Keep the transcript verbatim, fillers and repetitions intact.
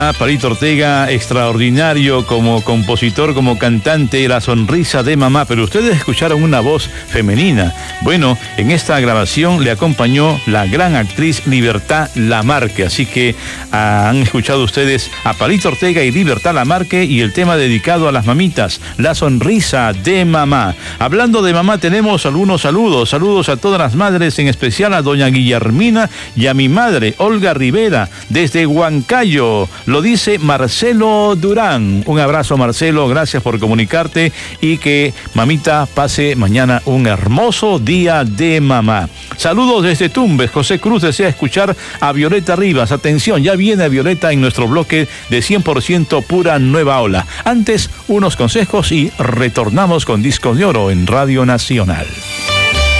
Palito Ortega, extraordinario como compositor, como cantante, La Sonrisa de Mamá, pero ustedes escucharon una voz femenina. Bueno, en esta grabación le acompañó la gran actriz Libertad Lamarque, así que ah, han escuchado ustedes a Palito Ortega y Libertad Lamarque y el tema dedicado a las mamitas, La Sonrisa de Mamá. Hablando de mamá, tenemos algunos saludos, saludos a todas las madres, en especial a doña Guillermina y a mi madre, Olga Rivera, desde Huancayo. Lo dice Marcelo Durán. Un abrazo, Marcelo, gracias por comunicarte y que mamita pase mañana un hermoso día de mamá. Saludos desde Tumbes. José Cruz desea escuchar a Violeta Rivas. Atención, ya viene Violeta en nuestro bloque de cien por ciento pura nueva ola. Antes, unos consejos y retornamos con Discos de Oro en Radio Nacional.